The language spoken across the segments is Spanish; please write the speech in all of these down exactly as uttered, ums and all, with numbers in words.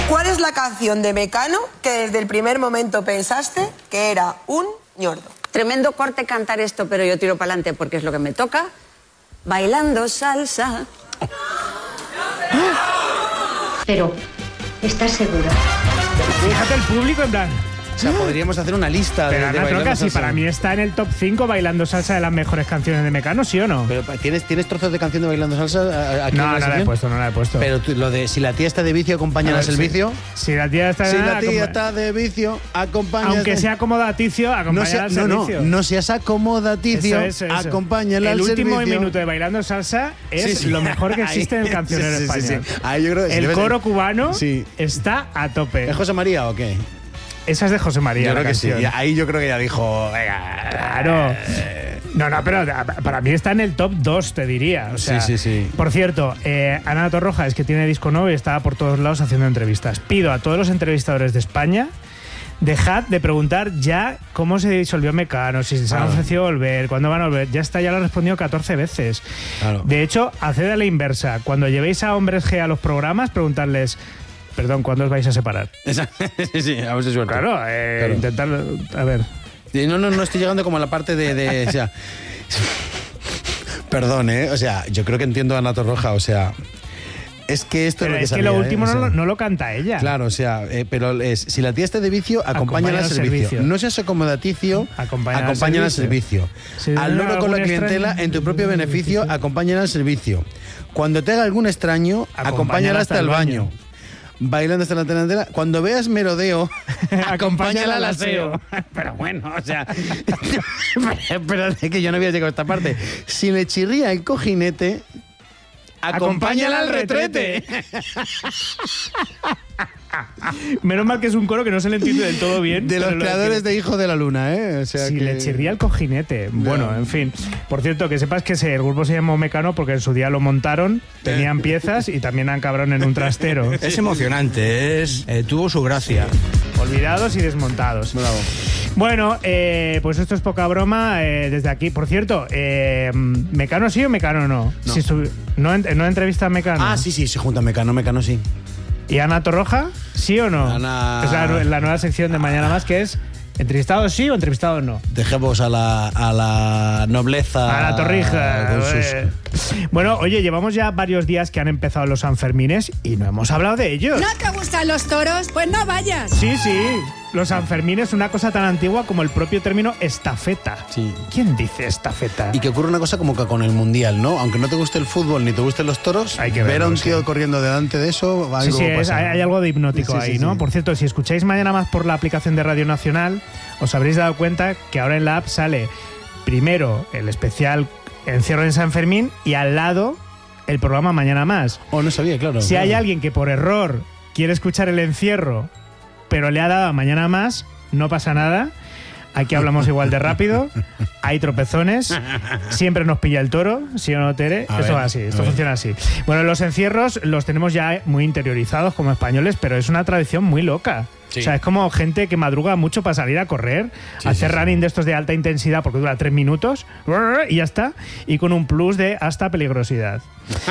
¿Cuál es la canción de Mecano que desde el primer momento pensaste que era un ñordo? Tremendo corte cantar esto, pero yo tiro para adelante porque es lo que me toca. Bailando salsa. Pero, ¿estás segura? Fíjate el público en plan... O sea, podríamos hacer una lista Pero de, de Ana Bailando Troca, si Salsa. para mí está en el top cinco bailando salsa de las mejores canciones de Mecano, ¿sí o no? Pero ¿tienes, ¿tienes trozos de canción de Bailando Salsa aquí en No, la no la he sección? puesto, no la he puesto. Pero tú, lo de si la tía está de vicio, acompaña A al ver, servicio. Si, si la tía está... Si la tía acompa- está de vicio, acompaña. Aunque sea acomodaticio, no, acompaña sea, al no, no, servicio. no seas acomodaticio, Eso, eso, eso. acompáñala El al último servicio. minuto de Bailando Salsa es Sí, sí. lo mejor que existe en el cancionero Sí, sí, sí, español. sí. Ahí yo creo que sí, El debe coro ser- cubano Sí. está a tope. ¿Es José María o qué? Esa es de José María. Yo la creo que sí. canción. Ahí yo creo que ya dijo, venga. Claro. No, no, pero para mí está en el top dos, te diría. O sea, Sí, sí, sí. Por cierto, eh, Ana Torroja es que tiene disco nuevo y está por todos lados haciendo entrevistas. Pido a todos los entrevistadores de España, dejad de preguntar ya cómo se disolvió Mecano, si se han Claro. ofrecido volver, cuándo van a volver. Ya está, ya lo han respondido catorce veces. Claro. De hecho, haced a la inversa. Cuando llevéis a Hombres G a los programas, preguntadles... Perdón, ¿cuándo os vais a separar? sí, sí, a ver si suerte. Claro, eh, Claro. intentar... A ver... Sí, No, no, no estoy llegando como a la parte de... de o sea, perdón, ¿eh? O sea, yo creo que entiendo a Ana Torroja, o sea... Es que esto Pero es lo que es que sabía, lo ¿eh? último O sea, no, lo- no lo canta ella. Claro, o sea, eh, pero es, si la tía está de vicio, acompáñala Acompaña al al servicio. servicio. No seas acomodaticio, Acompaña al acompáñala al servicio. servicio. Si Al no, loro con la algún clientela, extraño- en tu propio beneficio, acompáñala al servicio. Cuando te haga algún extraño, acompáñala hasta el baño. Bailando hasta la delantera. Cuando veas merodeo, acompáñala al aseo. Pero bueno, o sea... Espérate que yo no había llegado a esta parte. Si le chirría el cojinete... Acompáñala al retrete. Menos mal que es un coro que no se le entiende del todo bien. De los pero lo creadores de Hijo de la Luna, ¿eh? O sea Si que... le chirría el cojinete. Bueno, en fin. Por cierto, que sepas que ese, el grupo se llamó Mecano porque en su día lo montaron, tenían piezas y también acabaron en un trastero. Es emocionante, es eh, tuvo su gracia. Olvidados y desmontados. Bravo. Bueno, eh, pues esto es poca broma eh, desde aquí. Por cierto, eh, ¿Mecano sí o Mecano no? No. Si estu- ¿no, en- ¿No entrevista a Mecano? Ah, sí, sí, se junta Mecano, Mecano sí. ¿Y Ana Torroja? ¿Sí o no? Ana- Es la, la nueva sección de Mañana Más que es ¿entrevistados sí o entrevistados no? Dejemos a la, a la nobleza... A la torrija. con sus- eh. Bueno, oye, llevamos ya varios días que han empezado los Sanfermines y no hemos hablado de ellos. ¿No te gustan los toros? Pues no vayas. Sí, sí. Los Sanfermines, una cosa tan antigua como el propio término estafeta. Sí. ¿Quién dice estafeta? Y que ocurre una cosa como que con el Mundial, ¿no? Aunque no te guste el fútbol ni te gusten los toros, Hay que ver a verlo, un tío sí. corriendo delante de eso... Sí, algo sí, es- pasa. hay, hay algo de hipnótico Sí, sí, ahí, sí, ¿no? sí. Por cierto, si escucháis Mañana Más por la aplicación de Radio Nacional, os habréis dado cuenta que ahora en la app sale primero el especial Encierro en San Fermín y al lado el programa Mañana Más. Oh, no sabía, claro. Si claro. hay alguien que por error quiere escuchar el encierro, pero le ha dado a Mañana Más, no pasa nada. Aquí hablamos igual de rápido, hay tropezones, siempre nos pilla el toro, ¿sí o no, Tere? A Esto ver, va así, esto a ver. funciona así. Bueno, los encierros los tenemos ya muy interiorizados como españoles, pero es una tradición muy loca. Sí. O sea, es como gente que madruga mucho para salir a correr, Sí, hacer sí, sí. running de estos de alta intensidad porque dura tres minutos y ya está, y con un plus de hasta peligrosidad.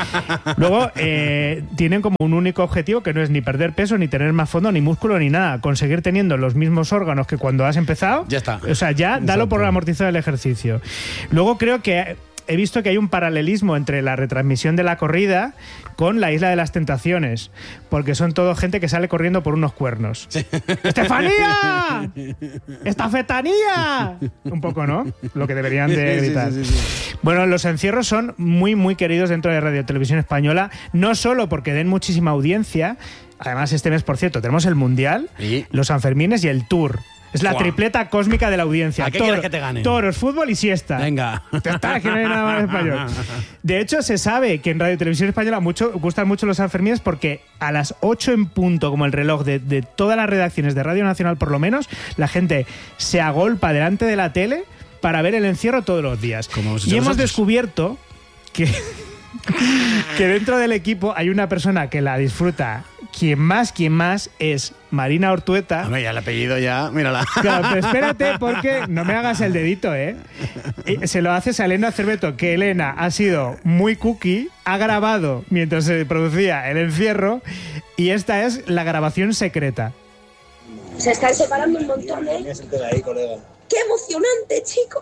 Luego eh, tienen como un único objetivo que no es ni perder peso, ni tener más fondo, ni músculo, ni nada. Conseguir teniendo los mismos órganos que cuando has empezado. Ya está. O sea, ya dalo Exacto. por amortizado el ejercicio. Luego creo que he visto que hay un paralelismo entre la retransmisión de la corrida con la Isla de las Tentaciones, porque son todo gente que sale corriendo por unos cuernos. ¡Estefanía! ¡Estafetanía! Un poco, ¿no? Lo que deberían de Sí, sí, gritar. sí, sí, sí. Bueno, los encierros son muy, muy queridos dentro de Radio Televisión Española, no solo porque den muchísima audiencia, además este mes, por cierto, tenemos el Mundial, ¿Y? los Sanfermines y el Tour. Es la ¡Fua! tripleta cósmica de la audiencia. ¿A qué Toro- quieres que te gane? Toros, fútbol y siesta. Venga. Ya está, que no hay nada más en español. De hecho, se sabe que en Radio Televisión Española mucho, gustan mucho los Sanfermines porque a las ocho en punto, como el reloj de, de todas las redacciones de Radio Nacional por lo menos, la gente se agolpa delante de la tele para ver el encierro todos los días. Como hemos hecho Y hemos nosotros. descubierto que... que dentro del equipo hay una persona que la disfruta. Quien más, quien más es Marina Ortueta. Hombre, ya el apellido ya, mírala. Claro, pero espérate porque no me hagas el dedito, ¿eh? Se lo haces a Elena Cerveto, que Elena ha sido muy cookie, ha grabado mientras se producía el encierro y esta es la grabación secreta. Se están separando un montón, ¿eh? ¡Qué emocionante, chico!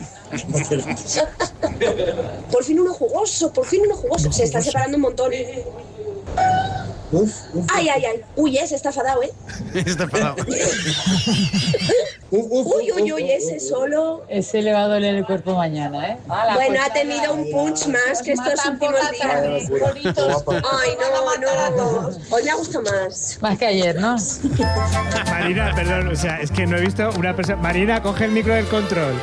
Por fin uno jugoso, por fin uno jugoso. Se están separando un montón. Uf, uf, ay, ay, ay. Uy, ese está enfadado, ¿eh? Está enfadado. Uy, uy, uy, ese solo. Ese le va a doler el cuerpo mañana, ¿eh? Ah, bueno, ha tenido un punch más que estos últimos días. Ay, no, no. Hoy me gusta más. Más que ayer, ¿no? Marina, perdón, o sea, es que no he visto una persona... Marina, coge el micro del control.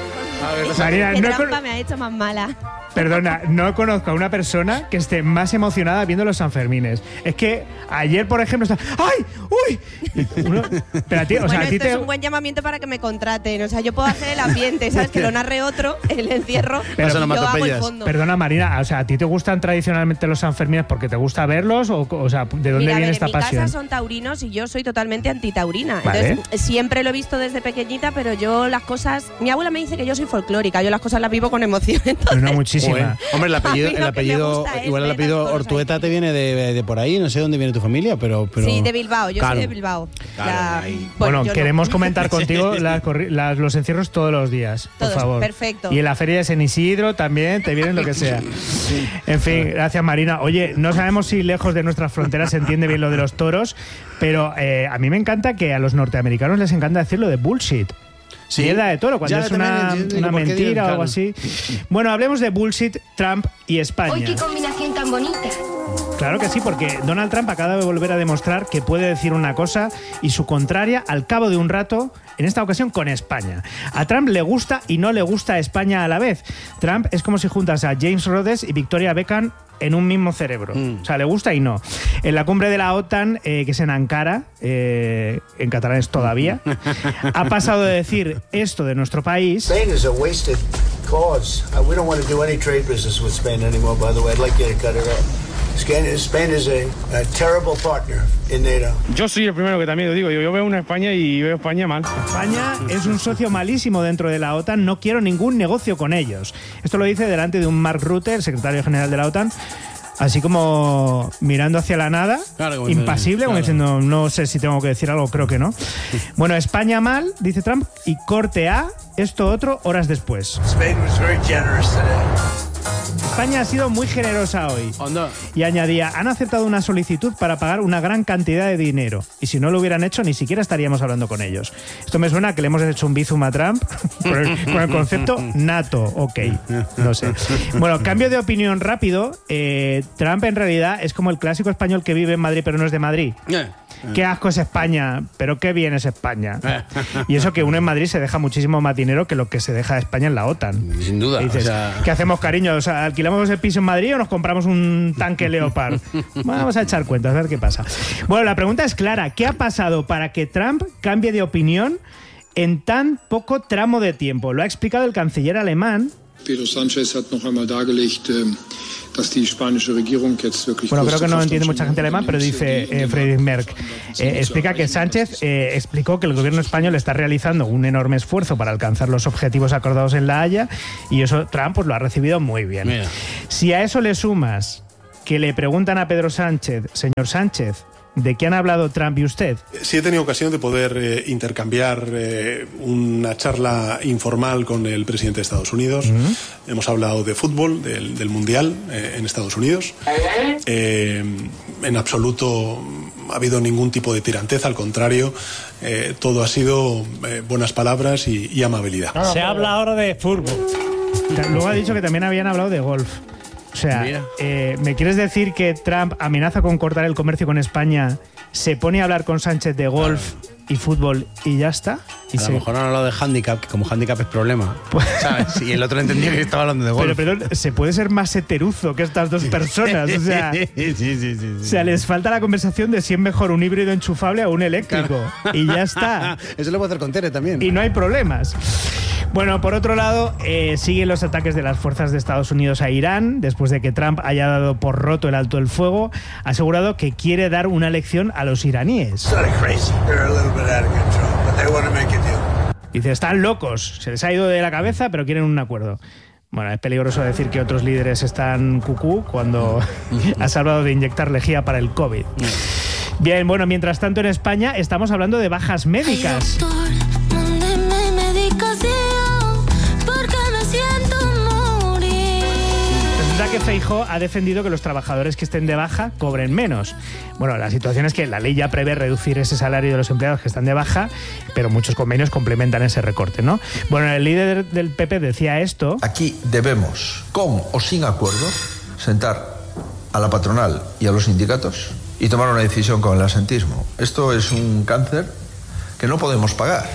Marina, ¿qué no trampa me ha hecho más mala? Perdona, no conozco a una persona que esté más emocionada viendo los Sanfermines. Es que ayer, por ejemplo, está... ¡Ay! ¡Uy! Uno, pero a ti, o bueno, sea, a ti esto te... es un buen llamamiento para que me contraten. O sea, yo puedo hacer el ambiente, ¿sabes? Que lo narre otro, el encierro, pero yo hago el fondo. Perdona, Marina, o sea, ¿a ti te gustan tradicionalmente los Sanfermines porque te gusta verlos? O, o sea, ¿de dónde Mira, viene a ver, esta en pasión? Mi casa son taurinos y yo soy totalmente antitaurina. Vale. Entonces, siempre lo he visto desde pequeñita, pero yo las cosas... Mi abuela me dice que yo soy folclórica, yo las cosas las vivo con emoción. Entonces, no, muchísima. Joder. Hombre, el apellido, el apellido igual el apellido Ortueta te viene de, de por ahí, no sé dónde viene tu familia, pero... pero... Sí, de Bilbao, yo claro. soy de Bilbao. Claro, la... Bueno, bueno queremos no. comentar contigo las, las, los encierros todos los días, todos, por favor. Perfecto. Y en la feria de San Isidro también te vienen lo que sea. En fin, gracias, Marina. Oye, no sabemos si lejos de nuestras fronteras se entiende bien lo de los toros, pero eh, a mí me encanta que a los norteamericanos les encanta decirlo de bullshit. Sí. Mierda de toro, cuando ya es una, una mentira o algo así. Bueno, hablemos de bullshit, Trump y España. ¡Uy, qué combinación tan bonita! Claro que sí, porque Donald Trump acaba de volver a demostrar que puede decir una cosa y su contraria al cabo de un rato, en esta ocasión con España. A Trump le gusta y no le gusta España a la vez. Trump es como si juntas a James Rhodes y Victoria Beckham en un mismo cerebro. Mm. O sea, le gusta y no. En la cumbre de la OTAN, eh, que es en Ankara, eh, en catalán es todavía, ha pasado de decir esto de nuestro país... Spain is a wasted cause. Uh, we don't want to do any trade business with Spain anymore, by the way. I'd like you to cut it off. Spain is a, a terrible partner in NATO. Yo soy el primero que también lo digo. Yo, yo veo una España y veo España mal. España es un socio malísimo dentro de la OTAN. No quiero ningún negocio con ellos. Esto lo dice delante de un Mark Rutte, el secretario general de la OTAN, así como mirando hacia la nada, claro, como impasible, como claro. diciendo, no sé si tengo que decir algo, creo que no. Bueno, España mal, dice Trump, y corte A, esto otro, horas después. Spain was very generous today. España ha sido muy generosa hoy. Onda. Y añadía, han aceptado una solicitud para pagar una gran cantidad de dinero. Y si no lo hubieran hecho, ni siquiera estaríamos hablando con ellos. Esto me suena a que le hemos hecho un bizum a Trump con el, con el concepto NATO. Ok, no sé. Bueno, cambio de opinión rápido. Eh, Trump en realidad es como el clásico español que vive en Madrid pero no es de Madrid. Qué asco es España, pero qué bien es España. Y eso que uno en Madrid se deja muchísimo más dinero que lo que se deja España en la OTAN. Sin duda. Dices, o sea... ¿qué hacemos, cariño? O sea, ¿alquilamos el piso en Madrid o nos compramos un tanque Leopard? Vamos a echar cuentas, a ver qué pasa. Bueno, la pregunta es clara. ¿Qué ha pasado para que Trump cambie de opinión en tan poco tramo de tiempo? Lo ha explicado el canciller alemán. Pedro Sánchez hat noch einmal dargelegt, dass die spanische Regierung jetzt wirklich... Bueno, creo que no entiende mucha gente alemán, pero dice eh, Friedrich Merck. Eh, explica que Sánchez eh, explicó que el gobierno español está realizando un enorme esfuerzo para alcanzar los objetivos acordados en La Haya y eso Trump pues, lo ha recibido muy bien. Mira. Si a eso le sumas que le preguntan a Pedro Sánchez, señor Sánchez, ¿de qué han hablado Trump y usted? Sí he tenido ocasión de poder eh, intercambiar eh, una charla informal con el presidente de Estados Unidos. Uh-huh. Hemos hablado de fútbol, del, del Mundial eh, en Estados Unidos. Eh, en absoluto ha habido ningún tipo de tiranteza, al contrario, eh, todo ha sido eh, buenas palabras y, y amabilidad. Se habla ahora de fútbol. Luego ha dicho que también habían hablado de golf. O sea, eh, ¿me quieres decir que Trump amenaza con cortar el comercio con España, se pone a hablar con Sánchez de golf claro. y fútbol y ya está? Y a se... lo mejor no han hablado de handicap, que como handicap es problema, pues... ¿sabes? Y el otro entendía que estaba hablando de golf. Pero perdón, se puede ser más heteruzo que estas dos personas. O sea, sí, sí, sí, sí, sí. O sea, les falta la conversación de si es mejor un híbrido enchufable o un eléctrico. Claro. Y ya está. Eso lo puedo hacer con Tere también. Y no hay problemas. Bueno, por otro lado, eh, siguen los ataques de las fuerzas de Estados Unidos a Irán, después de que Trump haya dado por roto el alto el fuego, ha asegurado que quiere dar una lección a los iraníes. Dice, están locos, se les ha ido de la cabeza, pero quieren un acuerdo. Bueno, es peligroso decir que otros líderes están cucú cuando has hablado de inyectar lejía para el COVID. Bien, bueno, mientras tanto en España estamos hablando de bajas médicas. Resulta que Feijóo ha defendido que los trabajadores que estén de baja cobren menos. Bueno, la situación es que la ley ya prevé reducir ese salario de los empleados que están de baja, pero muchos convenios complementan ese recorte, ¿no? Bueno, el líder del P P decía esto. Aquí debemos, con o sin acuerdo, sentar a la patronal y a los sindicatos y tomar una decisión con el asentismo. Esto es un cáncer que no podemos pagar.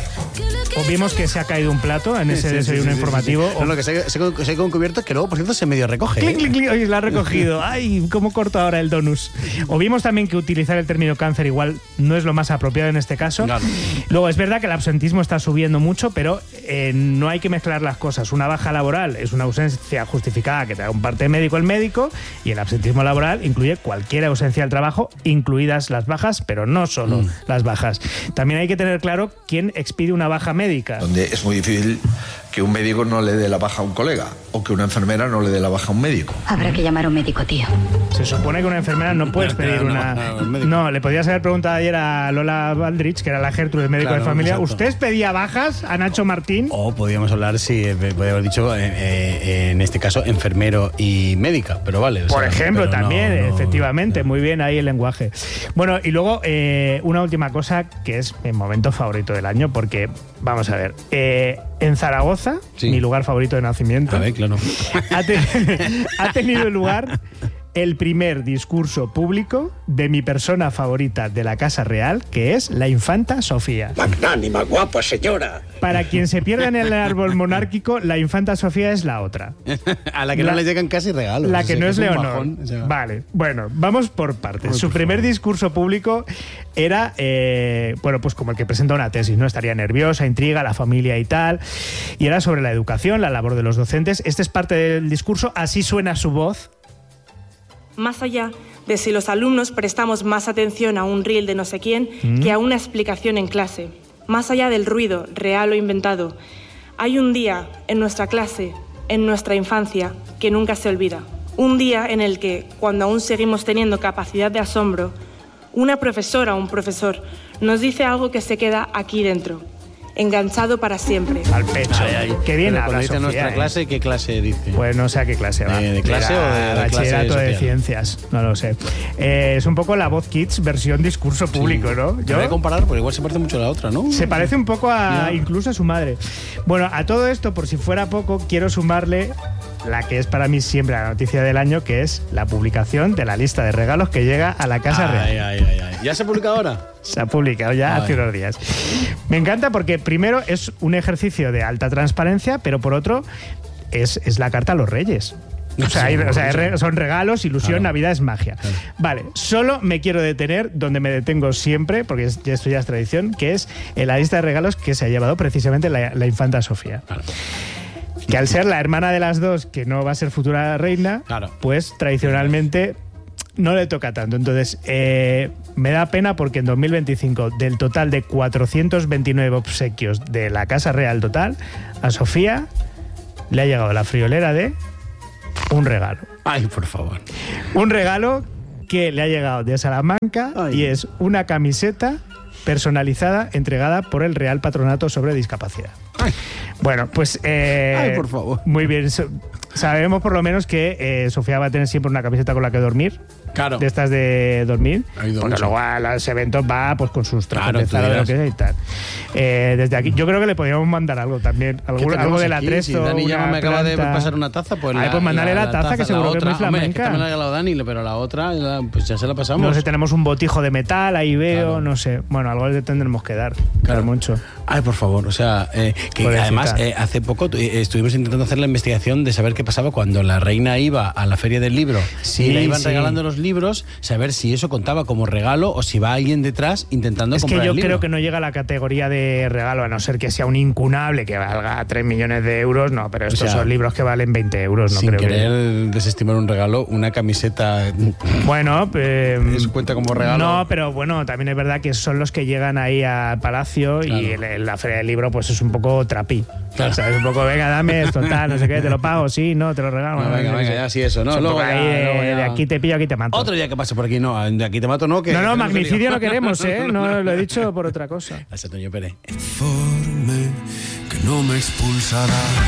O vimos que se ha caído un plato en ese sí, desayuno sí, sí, informativo. Sí, sí. No, no, que se, se, se ha concubierto, que luego, por cierto, se medio recoge. Clic, ¿eh? clic, clic, oye, la ha recogido. Ay, cómo corto ahora el donus. O vimos también que utilizar el término cáncer igual no es lo más apropiado en este caso. Claro. Luego, es verdad que el absentismo está subiendo mucho, pero eh, no hay que mezclar las cosas. Una baja laboral es una ausencia justificada que te da un parte médico el médico, y el absentismo laboral incluye cualquier ausencia del trabajo, incluidas las bajas, pero no solo mm. las bajas. También hay que tener claro quién expide una baja médica. Donde es muy difícil que un médico no le dé la baja a un colega o que una enfermera no le dé la baja a un médico. Habrá que llamar a un médico, tío. Se supone que una enfermera no puedes pedir no, una... No, no, no, le podías haber preguntado ayer a Lola Baldrich, que era la Gertrude, médico claro, de familia. exacto. ¿Usted pedía bajas a Nacho Martín? O podríamos hablar, si sí, podría haber dicho, eh, eh, en este caso, enfermero y médica, pero vale. Por sea, ejemplo, también, no, no, efectivamente, no. muy bien ahí el lenguaje. Bueno, y luego eh, una última cosa que es mi momento favorito del año, porque, vamos a ver, eh, en Zaragoza, sí. mi lugar favorito de nacimiento, a ver, claro. ha, te, ha tenido lugar el primer discurso público de mi persona favorita de la Casa Real, que es la infanta Sofía. Magnánima, guapa señora. Para quien se pierda en el árbol monárquico, la infanta Sofía es la otra. A la que la, no le llegan casi regalos. La que no que es Leonor. Bajón, o sea. Vale, bueno, vamos por partes. Uy, Su por primer favor. discurso público era, eh, bueno, pues como el que presenta una tesis, ¿no? Estaría nerviosa, intriga, la familia y tal. Y era sobre la educación, la labor de los docentes. Este es parte del discurso, así suena su voz. Más allá de si los alumnos prestamos más atención a un reel de no sé quién mm. que a una explicación en clase, más allá del ruido, real o inventado, hay un día en nuestra clase, en nuestra infancia, que nunca se olvida. Un día en el que, cuando aún seguimos teniendo capacidad de asombro, una profesora o un profesor nos dice algo que se queda aquí dentro, enganchado para siempre. Al pecho. Ay, ay. Qué bien habla Sofía, nuestra ¿eh? clase, ¿qué clase dice? Pues no sé a qué clase va. ¿De, de clase o de, de bachillerato clase de ciencias? No lo sé. Eh, es un poco la Voz Kids versión discurso público, sí. ¿no? Yo voy a comparar porque igual se parece mucho a la otra, ¿no? Se parece un poco a yeah. incluso a su madre. Bueno, a todo esto, por si fuera poco, quiero sumarle la que es para mí siempre la noticia del año, que es la publicación de la lista de regalos que llega a la Casa ay, Real. Ay, ay, ay. ¿Ya se ha publicado ahora? Se ha publicado ya ay. hace unos días. Me encanta porque primero es un ejercicio de alta transparencia, pero por otro es, es la carta a los Reyes. O sea, hay, o sea re, son regalos, ilusión, claro. Navidad es magia. Claro. Vale, solo me quiero detener donde me detengo siempre, porque es, esto ya es tradición, que es en la lista de regalos que se ha llevado precisamente la, la infanta Sofía. Claro. Que al ser la hermana de las dos, que no va a ser futura reina, claro. pues tradicionalmente no le toca tanto. Entonces, eh, me da pena porque en dos mil veinticinco, del total de cuatrocientos veintinueve obsequios de la Casa Real total, a Sofía le ha llegado la friolera de un regalo. Ay, por favor. Un regalo que le ha llegado de Salamanca. Ay. Y es una camiseta personalizada entregada por el Real Patronato sobre Discapacidad. Ay. Bueno, pues... Eh, Ay, por favor. Muy bien. Sabemos por lo menos que eh, Sofía va a tener siempre una camiseta con la que dormir. Claro. De estas de dormir. Porque mucho. Luego a los eventos va pues con sus trajes claro, de Zara, lo que sea y tal. Eh, desde aquí, yo creo que le podríamos mandar algo también. Algo, algo de la tres. Si Dani ya me acaba de pasar una taza, pues. Ay, la, pues mandale la, la, taza, la taza, que seguro otra, que es muy flamenca. Hombre, es que también la ha regalado Dani, pero la otra, la, pues ya se la pasamos. No sé, tenemos un botijo de metal, ahí veo, claro. no sé. Bueno, algo le tendremos que dar. Claro, mucho. Ay, por favor, o sea, eh, que Puede además eh, hace poco eh, estuvimos intentando hacer la investigación de saber qué pasaba cuando la reina iba a la feria del libro sí, y le iban sí. regalando los libros. libros, saber si eso contaba como regalo o si va alguien detrás intentando es comprar que yo el libro. creo que no llega a la categoría de regalo, a no ser que sea un incunable que valga tres millones de euros, no, pero estos O sea, son libros que valen veinte euros, no sin creo querer que... desestimar un regalo, una camiseta. Bueno, eh, ¿eso cuenta como regalo? No, pero bueno, también es verdad que son los que llegan ahí al palacio, claro. Y el, la feria del libro pues es un poco trapí. Claro. O sea, es un poco, venga, dame esto, tal, no sé qué, te lo pago, sí, no, te lo regalo. No, venga, venga, ya sí eso, ¿no? Luego ya, ahí de, luego ya. de aquí te pillo, aquí te mato. Otro día que pase por aquí, no, de aquí te mato, no. Que no, no, que magnicidio no queremos, ¿eh? No lo he dicho por otra cosa. Hasta Toño Pérez. Informe que no me expulsará.